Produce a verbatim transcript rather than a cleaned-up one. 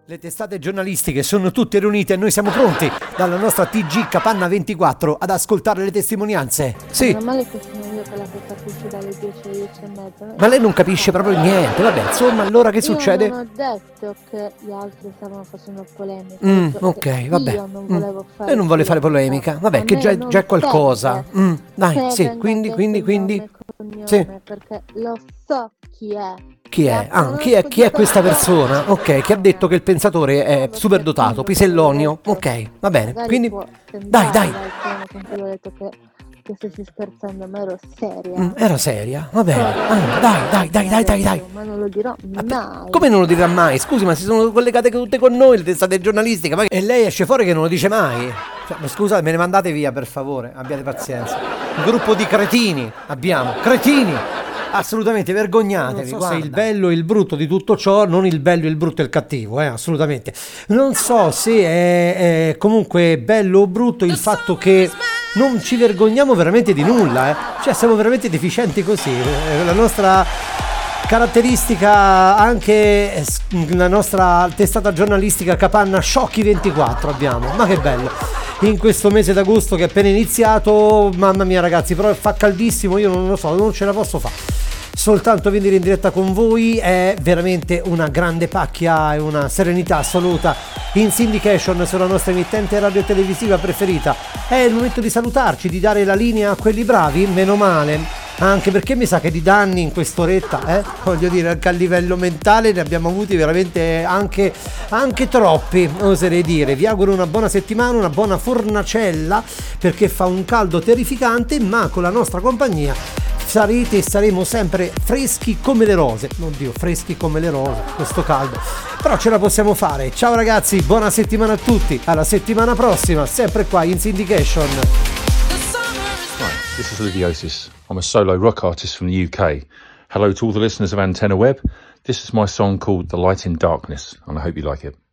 Le testate giornalistiche sono tutte riunite e noi siamo pronti dalla nostra T G Capanna ventiquattro ad ascoltare le testimonianze. Sì. Meno male che sono io che la che capisce dalle dieci alle dieci e mezza. Ma lei non capisce proprio niente. Vabbè, insomma, allora che succede? Io non ho detto che gli altri stavano facendo polemica. Mm, ok, vabbè. Io non volevo mm. fare Lei non vuole fare polemica. Vabbè, che già, già è qualcosa. Mm, dai, sì, quindi, quindi, quindi. Sì. Perché lo so chi è. Chi è? Ah, chi è, chi è questa persona? Ok, che ha detto che il pensatore è super dotato, Pisellonio. Ok, va bene. Quindi, dai, dai. Ho detto che, che se si scherzando, ma ero seria. Mm, era seria? Va bene. Ah, dai, dai, dai, dai, dai, dai. Ma non lo dirò mai. Come non lo dirà mai? Scusi, ma si sono collegate tutte con noi le testate giornalistiche. Ma... E lei esce fuori che non lo dice mai. Cioè, ma scusate, me ne mandate via, per favore. Abbiate pazienza. Un gruppo di cretini abbiamo. Cretini! Assolutamente, vergognatevi. Non so se il bello e il brutto di tutto ciò, non il bello, il brutto e il cattivo, eh, assolutamente. Non so se è, è comunque bello o brutto il fatto che non ci vergogniamo veramente di nulla, eh. Cioè siamo veramente deficienti così. La nostra caratteristica, anche la nostra testata giornalistica Capanna Sciocchi ventiquattro abbiamo. Ma che bello. In questo mese d'agosto che è appena iniziato, mamma mia ragazzi, però fa caldissimo, io non lo so, non ce la posso fare. Soltanto venire in diretta con voi è veramente una grande pacchia e una serenità assoluta in syndication sulla nostra emittente radio televisiva preferita. È il momento di salutarci, di dare la linea a quelli bravi, meno male. Anche perché mi sa che di danni in quest'oretta, eh? Voglio dire, anche a livello mentale ne abbiamo avuti veramente anche, anche troppi, oserei dire. Vi auguro una buona settimana, una buona fornacella, perché fa un caldo terrificante, ma con la nostra compagnia sarete e saremo sempre freschi come le rose. Oddio, freschi come le rose, questo caldo. Però ce la possiamo fare. Ciao ragazzi, buona settimana a tutti. Alla settimana prossima, sempre qua in Syndication. Hi, this is Liviosis. I'm a solo rock artist from the U K. Hello to all the listeners of Antenna Web. This is my song called The Light in Darkness, and I hope you like it.